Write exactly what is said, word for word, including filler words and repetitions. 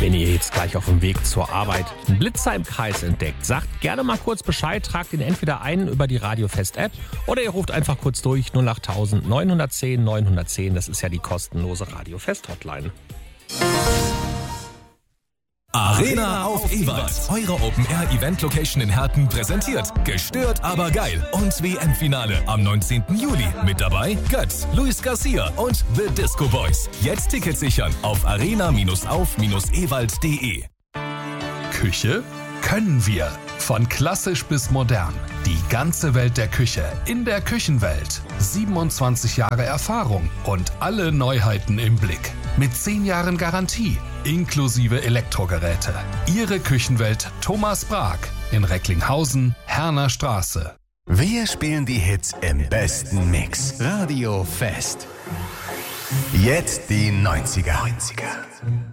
Wenn ihr jetzt gleich auf dem Weg zur Arbeit einen Blitzer im Kreis entdeckt, sagt gerne mal kurz Bescheid, tragt ihn entweder ein über die Radiofest-App oder ihr ruft einfach kurz durch null acht neun eins null neun eins null eins. Das ist ja die kostenlose Radiofest-Hotline. Arena auf Ewald, eure Open-Air-Event-Location in Herten, präsentiert Gestört, aber geil und W M-Finale am neunzehnten Juli. Mit dabei Götz, Luis Garcia und The Disco Boys. Jetzt Tickets sichern auf arena auf ewald punkt de. Küche können wir. Von klassisch bis modern. Die ganze Welt der Küche in der Küchenwelt. siebenundzwanzig Jahre Erfahrung und alle Neuheiten im Blick. Mit zehn Jahren Garantie, inklusive Elektrogeräte. Ihre Küchenwelt Thomas Brag in Recklinghausen, Herner Straße. Wir spielen die Hits im besten Mix. Radio Fest. Jetzt die neunziger. neunziger.